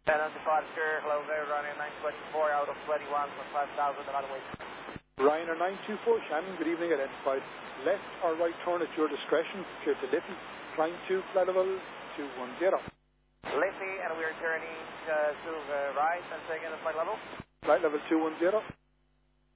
10 on departure, hello there, Ryanair 924 out of 21 for 5,000 on the way. Ryanair 924, Shannon, good evening, identified. Left or right turn at your discretion, clear to Liffey, flying to flight level 210. Liffey, and we're turning to the right and taking the flight level. Flight level 210.